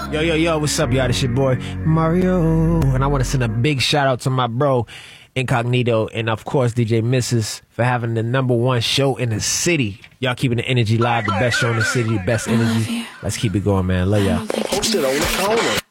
Yo, what's up, y'all? It's your boy, Mario. And I want to send a big shout out to my bro, Incognito, and of course, DJ Mrs. for having the #1 show in the city. Y'all keeping the energy live, the best show in the city, best energy. Let's keep it going, man. Love y'all. Posted on the corner.